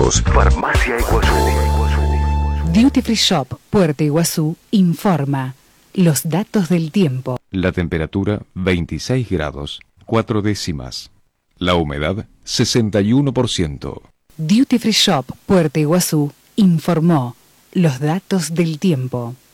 grados. Farmacia Iguazú. Duty Free Shop Puerto Iguazú informa los datos del tiempo. La temperatura 26 grados, 4 décimas. La humedad 61%. Duty Free Shop Puerto Iguazú informó los datos del tiempo.